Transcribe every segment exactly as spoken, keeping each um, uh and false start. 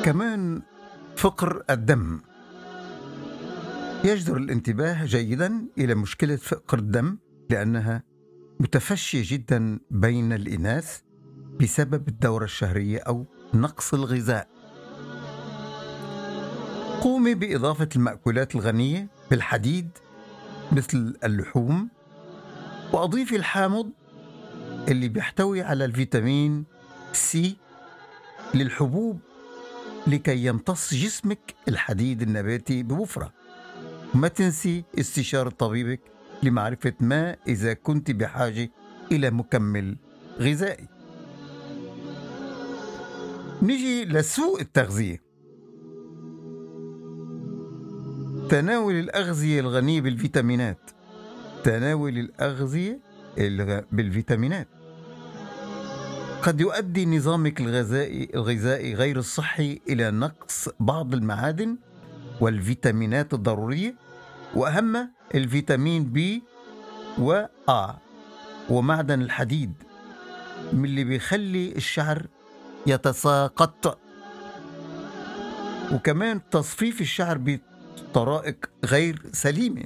كمان فقر الدم. يجدر الانتباه جيدا إلى مشكلة فقر الدم لأنها متفشية جدا بين الإناث بسبب الدورة الشهرية أو نقص الغذاء. قومي بإضافة المأكولات الغنية بالحديد مثل اللحوم، وأضيفي الحامض اللي بيحتوي على الفيتامين سي للحبوب لكي يمتص جسمك الحديد النباتي بوفرة. وما تنسي استشارة طبيبك لمعرفة ما إذا كنت بحاجة إلى مكمل غذائي. نجي لسوء التغذية. تناول الأغذية الغنية بالفيتامينات. تناول الأغذية بالفيتامينات قد يؤدي نظامك الغذائي الغذائي غير الصحي إلى نقص بعض المعادن والفيتامينات الضرورية، وأهم الفيتامين بي وآ ومعدن الحديد من اللي بيخلي الشعر يتساقط. وكمان تصفيف الشعر بطرائق غير سليمة.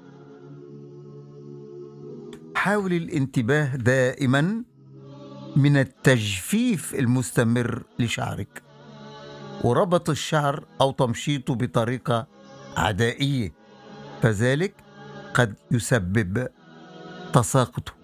حاول الانتباه دائما من التجفيف المستمر لشعرك وربط الشعر أو تمشيطه بطريقة عدائية، فذلك قد يسبب تساقطه.